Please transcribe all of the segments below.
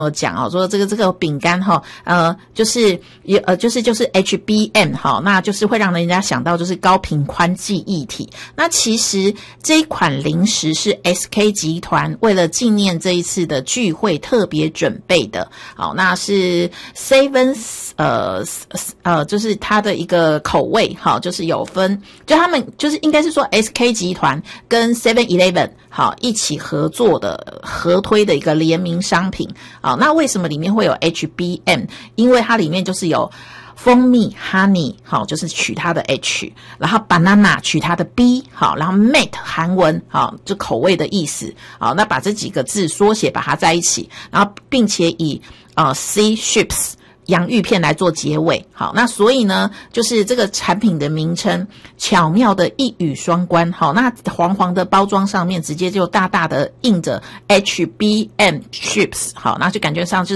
讲哦，说这个饼干哈，就是HBM 哈，那就是会让人家想到就是高频宽记忆体。那其实这一款零食是 SK 集团为了纪念这一次的聚会特别准备的。好，那是 Seven 就是它的一个口味，好，就是有分，就他们就是应该是说 SK 集团跟 7-Eleven 好一起合作的合推的一个联名商品。好，那为什么里面会有 HBM？ 因为它里面就是有蜂蜜 honey 好，就是取它的 H， 然后 banana 取它的 B 好，然后 mate 韩文好，就口味的意思好，那把这几个字缩写把它在一起，然后并且以C chips洋芋片来做结尾。好，那所以呢就是这个产品的名称巧妙的一语双关。好，那黄黄的包装上面直接就大大的印着 HBM chips 好，那就感觉上就是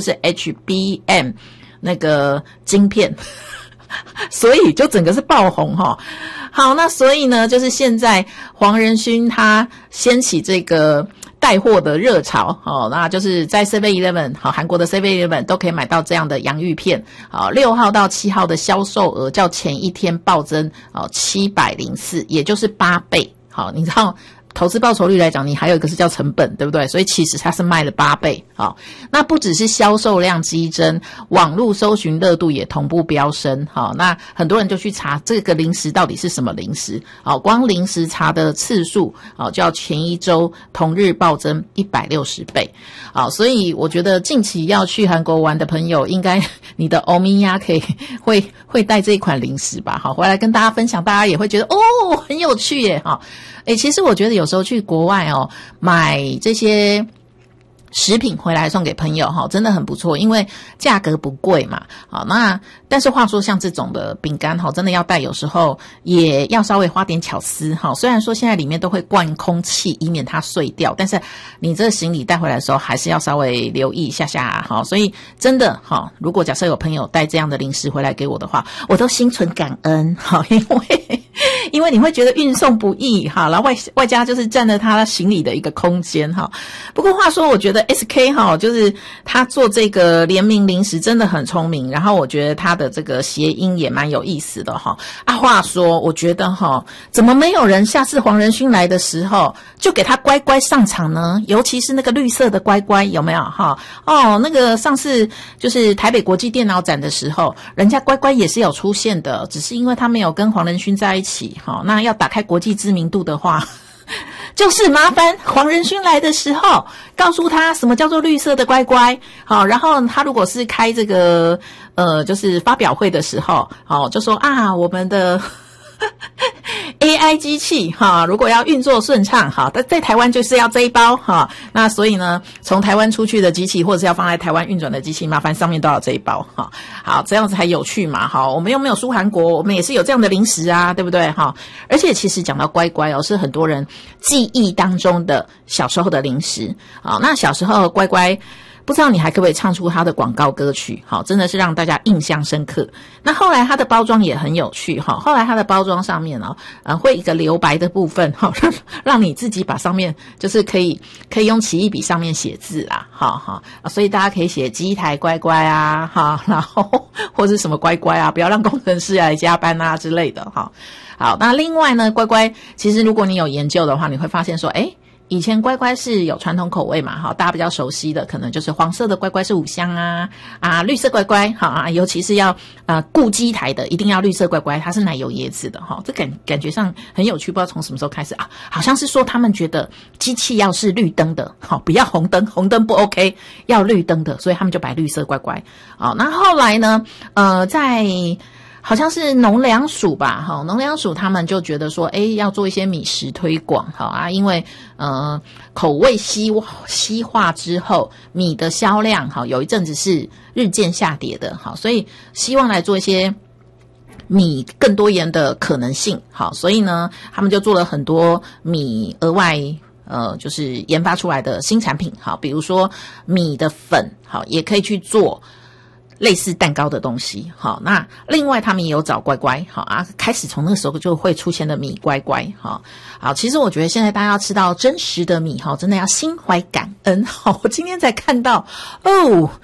HBM 那个晶片所以就整个是爆红齁。好，那所以呢就是现在黄仁勋他掀起这个带货的热潮哦，那就是在 7-Eleven 好，韩国的 7-Eleven 都可以买到这样的洋芋片。好，6号到7号的销售额较前一天暴增704，也就是8倍。好，你知道投资报酬率来讲，你还有一个是叫成本，对不对？所以其实它是卖了8倍。好，那不只是销售量激增，网络搜寻热度也同步飙升。好，那很多人就去查这个零食到底是什么零食。好，光零食查的次数好，就要前一周同日暴增160倍。好，所以我觉得近期要去韩国玩的朋友，应该你的欧米亚可以会带这一款零食吧。好，回来跟大家分享，大家也会觉得哦很有趣耶。好，其实我觉得有时候去国外买这些食品回来送给朋友真的很不错，因为价格不贵嘛。好，那但是话说像这种的饼干真的要带，有时候也要稍微花点巧思。虽然说现在里面都会灌空气以免它碎掉，但是你这个行李带回来的时候还是要稍微留意一下下。所以真的如果假设有朋友带这样的零食回来给我的话，我都心存感恩。因为你会觉得运送不易然后外加就是占了他行李的一个空间。不过话说我觉得 SK 就是他做这个联名零食真的很聪明，然后我觉得他的这个谐音也蛮有意思的话说我觉得怎么没有人下次黄仁勋来的时候就给他乖乖上场呢？尤其是那个绿色的乖乖，有没有那个上次就是台北国际电脑展的时候，人家乖乖也是有出现的，只是因为他没有跟黄仁勋在一起。那要打开国际知名度的话，就是麻烦黄仁勋来的时候告诉他什么叫做绿色的乖乖。好，然后他如果是开这个就是发表会的时候就说我们的AI 机器如果要运作顺畅在台湾就是要这一包那所以呢从台湾出去的机器或者是要放在台湾运转的机器，麻烦上面都要这一包好，这样子才有趣嘛我们又没有输韩国，我们也是有这样的零食啊，对不对而且其实讲到乖乖是很多人记忆当中的小时候的零食那小时候乖乖不知道你还可不可以唱出他的广告歌曲真的是让大家印象深刻。那后来他的包装也很有趣后来他的包装上面会一个留白的部分让你自己把上面就是可以用奇异笔上面写字啦所以大家可以写机台乖乖然后或是什么乖乖不要让工程师来加班之类的好，那另外呢乖乖其实如果你有研究的话，你会发现说以前乖乖是有传统口味嘛大家比较熟悉的可能就是黄色的乖乖是五香绿色乖乖尤其是要顾机台的一定要绿色乖乖，它是奶油椰子的这感觉上很有趣，不知道从什么时候开始好像是说他们觉得机器要是绿灯的不要红灯，红灯不 OK， 要绿灯的，所以他们就摆绿色乖乖那后来呢在好像是农粮署吧农粮署他们就觉得说要做一些米食推广因为口味西化之后米的销量有一阵子是日渐下跌的所以希望来做一些米更多元的可能性所以呢他们就做了很多米额外就是研发出来的新产品比如说米的粉也可以去做类似蛋糕的东西。好，那另外他们也有找乖乖，好啊，开始从那个时候就会出现的米乖乖。好，其实我觉得现在大家要吃到真实的米，真的要心怀感恩。好，我今天才看到哦，